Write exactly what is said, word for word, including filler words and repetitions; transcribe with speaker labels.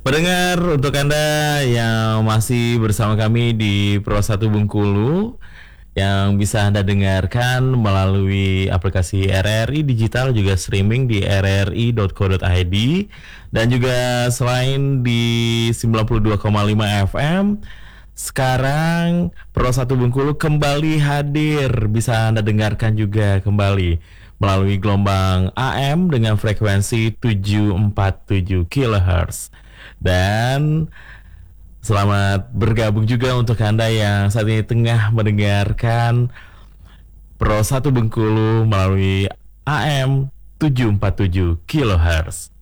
Speaker 1: Pendengar, untuk Anda yang masih bersama kami di Pro satu Bengkulu, yang bisa Anda dengarkan melalui aplikasi R R I Digital, juga streaming di r r i dot co dot i d, dan juga selain di sembilan puluh dua koma lima F M. Sekarang Pro satu Bengkulu kembali hadir, bisa Anda dengarkan juga kembali melalui gelombang A M dengan frekuensi tujuh empat tujuh kilohertz. Dan selamat bergabung juga untuk Anda yang saat ini tengah mendengarkan Pro satu Bengkulu melalui A M tujuh empat tujuh kilohertz.